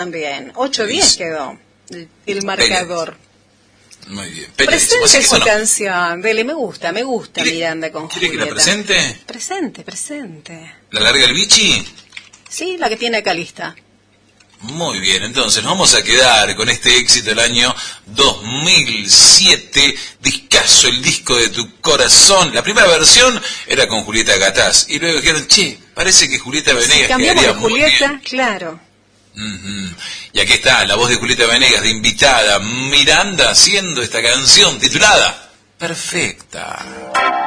También, 8-10 quedó el marcador. Muy bien. Presente su canción, dele, me gusta Miranda con Julieta. ¿Quiere que la presente? Presente. ¿La larga el bichi? Sí, la que tiene acá lista. Muy bien, entonces nos vamos a quedar con este éxito del año 2007, discazo, el disco de tu corazón. La primera versión era con Julieta Gataz, y luego dijeron, che, parece que Julieta Venegas cambiamos quedaría de Julieta, muy bien. claro. Y aquí está la voz de Julieta Venegas de invitada, Miranda, haciendo esta canción titulada Perfecta.